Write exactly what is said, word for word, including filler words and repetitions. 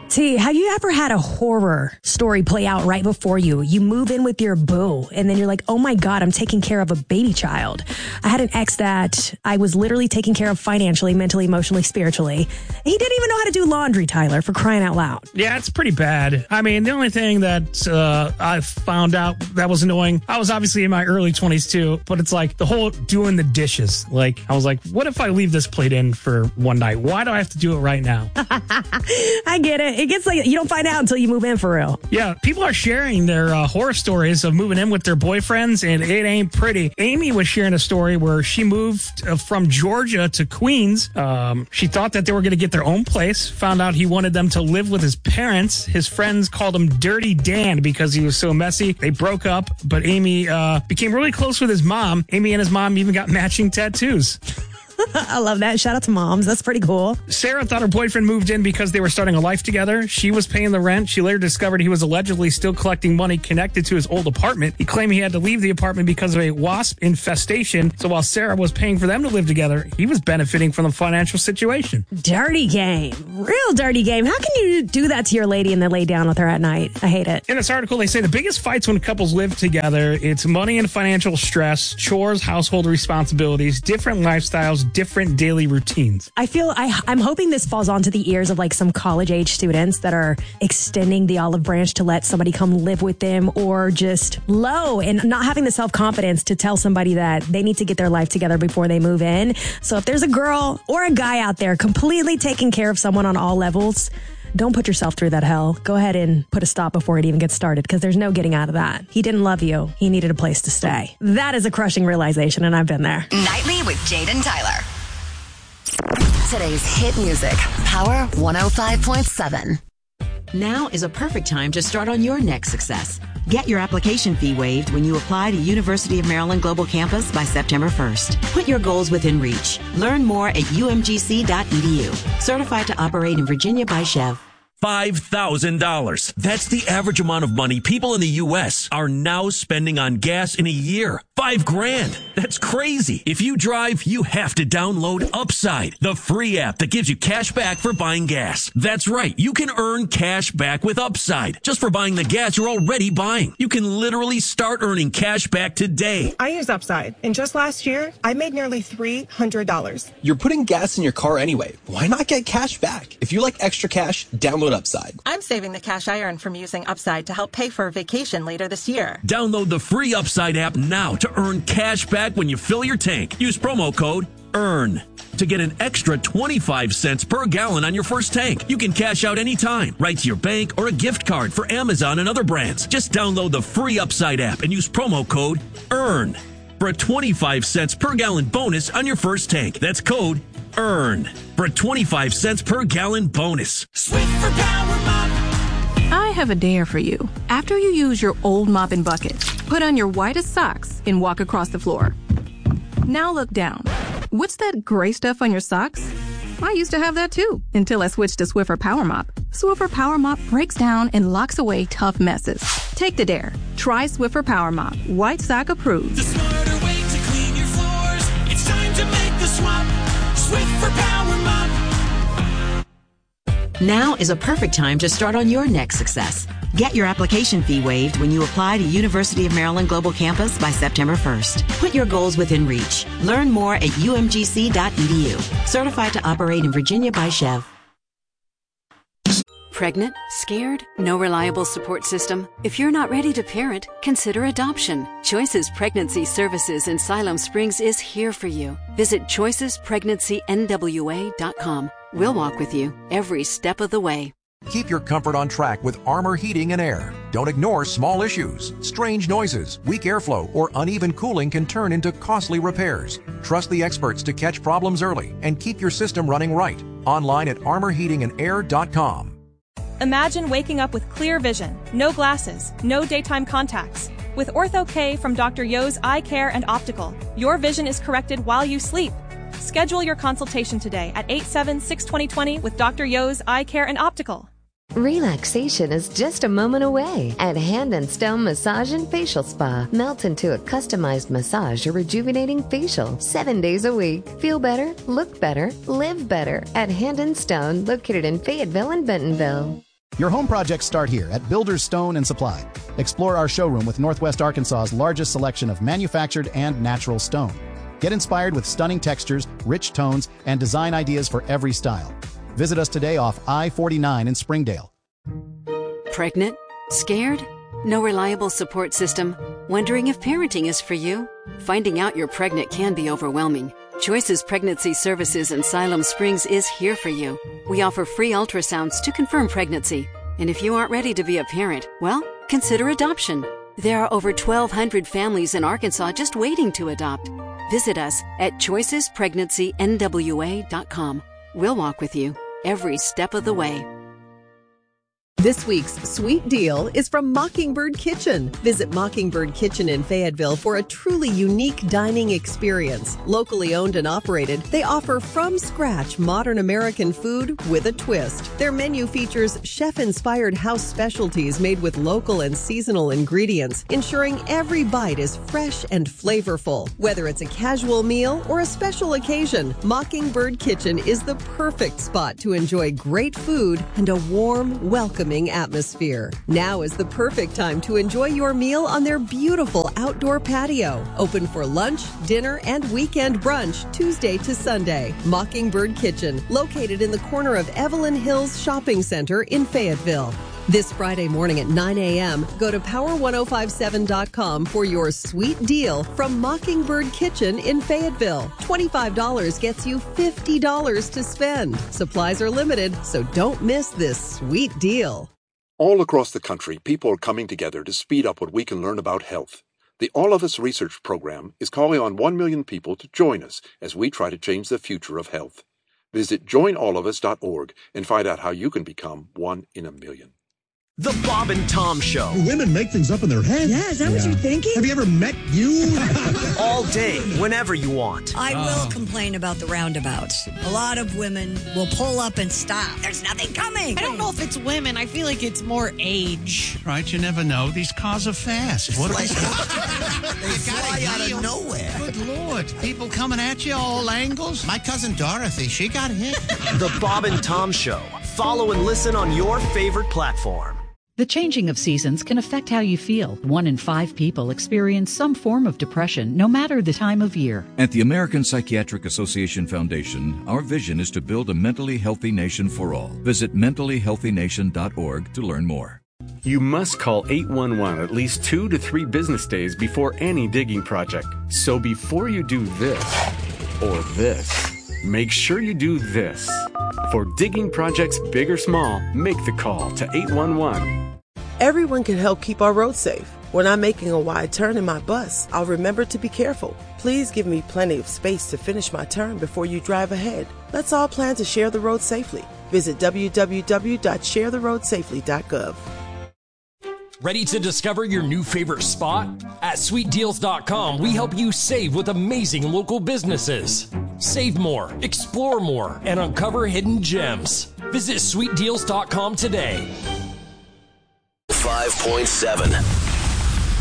T, have you ever had a horror story play out right before you? You move in with your boo, and then you're like, oh my God, I'm taking care of a baby child. I had an ex that I was literally taking care of financially, mentally, emotionally, spiritually. He didn't even know how to do laundry, Tyler, for crying out loud. Yeah, it's pretty bad. I mean, the only thing that uh, I found out that was annoying, I was obviously in my early twenties too, but it's like the whole doing the dishes. Like, I was like, what if I leave this plate in for one night? Why do I have to do it right now? I get it. It gets like, you don't find out until you move in for real. Yeah, people are sharing their uh, horror stories of moving in with their boyfriends, and it ain't pretty. Amy was sharing a story where she moved uh, from Georgia to Queens. Um, she thought that they were going to get their own place, found out he wanted them to live with his parents. His friends called him Dirty Dan because he was so messy. They broke up, but Amy uh, became really close with his mom. Amy and his mom even got matching tattoos. I love that. Shout out to moms. That's pretty cool. Sarah thought her boyfriend moved in because they were starting a life together. She was paying the rent. She later discovered he was allegedly still collecting money connected to his old apartment. He claimed he had to leave the apartment because of a wasp infestation. So while Sarah was paying for them to live together, he was benefiting from the financial situation. Dirty game. Real dirty game. How can you do that to your lady and then lay down with her at night? I hate it. In this article, they say the biggest fights when couples live together, it's money and financial stress, chores, household responsibilities, different lifestyles, different daily routines. I feel I, I'm hoping this falls onto the ears of like some college age students that are extending the olive branch to let somebody come live with them, or just low and not having the self-confidence to tell somebody that they need to get their life together before they move in. So if there's a girl or a guy out there completely taking care of someone on all levels, don't put yourself through that hell. Go ahead and put a stop before it even gets started, because there's no getting out of that. He didn't love you. He needed a place to stay. That is a crushing realization, and I've been there. Nightly with Jade and Tyler. Today's hit music, Power one oh five point seven. Now is a perfect time to start on your next success. Get your application fee waived when you apply to University of Maryland Global Campus by September first. Put your goals within reach. Learn more at u m g c dot e d u. Certified to operate in Virginia by Chev. five thousand dollars. That's the average amount of money people in the U S are now spending on gas in a year. Five grand. That's crazy. If you drive, you have to download Upside, the free app that gives you cash back for buying gas. That's right. You can earn cash back with Upside just for buying the gas you're already buying. You can literally start earning cash back today. I use Upside, and just last year, I made nearly three hundred dollars. You're putting gas in your car anyway. Why not get cash back? If you like extra cash, download Upside. I'm saving the cash I earn from using Upside to help pay for a vacation later this year. Download the free Upside app now to earn cash back when you fill your tank. Use promo code EARN to get an extra twenty-five cents per gallon on your first tank. You can cash out anytime, right to your bank or a gift card for Amazon and other brands. Just download the free Upside app and use promo code EARN for a twenty-five cents per gallon bonus on your first tank. That's code EARN for a twenty-five cents per gallon bonus. Swiffer Power Mop. I have a dare for you. After you use your old mop and bucket, put on your whitest socks and walk across the floor. Now look down. What's that gray stuff on your socks? I used to have that too, until I switched to Swiffer Power Mop. Swiffer Power Mop breaks down and locks away tough messes. Take the dare. Try Swiffer Power Mop. White sock approved. The smarter way to clean your floors. It's time to make the swap. Swiffer Power Mop. Now is a perfect time to start on your next success. Get your application fee waived when you apply to University of Maryland Global Campus by September first. Put your goals within reach. Learn more at u m g c dot e d u. Certified to operate in Virginia by Chev. Pregnant? Scared? No reliable support system? If you're not ready to parent, consider adoption. Choices Pregnancy Services in Siloam Springs is here for you. Visit choices pregnancy n w a dot com. We'll walk with you every step of the way. Keep your comfort on track with Armor Heating and Air. Don't ignore small issues. Strange noises, weak airflow, or uneven cooling can turn into costly repairs. Trust the experts to catch problems early and keep your system running right. Online at armor heating and air dot com. Imagine waking up with clear vision, no glasses, no daytime contacts. With Ortho-K from Doctor Yo's Eye Care and Optical, your vision is corrected while you sleep. Schedule your consultation today at eight seven six, two zero two zero with Doctor Yo's Eye Care and Optical. Relaxation is just a moment away at Hand and Stone Massage and Facial Spa. Melt into a customized massage or rejuvenating facial seven days a week. Feel better, look better, live better at Hand and Stone, located in Fayetteville and Bentonville. Your home projects start here at Builders Stone and Supply. Explore our showroom with Northwest Arkansas's largest selection of manufactured and natural stone. Get inspired with stunning textures, rich tones, and design ideas for every style. Visit us today off I forty-nine in Springdale. Pregnant? Scared? No reliable support system? Wondering if parenting is for you? Finding out you're pregnant can be overwhelming. Choices Pregnancy Services in Siloam Springs is here for you. We offer free ultrasounds to confirm pregnancy. And if you aren't ready to be a parent, well, consider adoption. There are over twelve hundred families in Arkansas just waiting to adopt. Visit us at choices pregnancy N W A dot com. We'll walk with you every step of the way. This week's Sweet Deal is from Mockingbird Kitchen. Visit Mockingbird Kitchen in Fayetteville for a truly unique dining experience. Locally owned and operated, they offer from-scratch modern American food with a twist. Their menu features chef-inspired house specialties made with local and seasonal ingredients, ensuring every bite is fresh and flavorful. Whether it's a casual meal or a special occasion, Mockingbird Kitchen is the perfect spot to enjoy great food and a warm, welcoming atmosphere. Now is the perfect time to enjoy your meal on their beautiful outdoor patio. Open for lunch, dinner, and weekend brunch Tuesday to Sunday. Mockingbird Kitchen, located in the corner of Evelyn Hills Shopping Center in Fayetteville. This Friday morning at nine a.m., go to power ten fifty-seven dot com for your sweet deal from Mockingbird Kitchen in Fayetteville. twenty-five dollars gets you fifty dollars to spend. Supplies are limited, so don't miss this sweet deal. All across the country, people are coming together to speed up what we can learn about health. The All of Us Research Program is calling on one million people to join us as we try to change the future of health. Visit join all of us dot org and find out how you can become one in a million. The Bob and Tom Show. Women make things up in their heads. Yeah, is that yeah. what you're thinking? Have you ever met you? All day, whenever you want. I oh. will complain about the roundabouts. A lot of women will pull up and stop. There's nothing coming. I don't know if it's women. I feel like it's more age. Right, you never know. These cars are fast. What like, they fly out of nowhere. Good Lord. People coming at you all angles. My cousin Dorothy, she got hit. The Bob and Tom Show. Follow and listen on your favorite platform. The changing of seasons can affect how you feel. One in five people experience some form of depression, no matter the time of year. At the American Psychiatric Association Foundation, our vision is to build a mentally healthy nation for all. Visit mentally healthy nation dot org to learn more. You must call eight one one at least two to three business days before any digging project. So before you do this or this, make sure you do this. For digging projects big or small, make the call to eight one one. Everyone can help keep our roads safe. When I'm making a wide turn in my bus, I'll remember to be careful. Please give me plenty of space to finish my turn before you drive ahead. Let's all plan to share the road safely. Visit w w w dot share the road safely dot gov. Ready to discover your new favorite spot? At sweet deals dot com, we help you save with amazing local businesses. Save more, explore more, and uncover hidden gems. Visit sweet deals dot com today. five point seven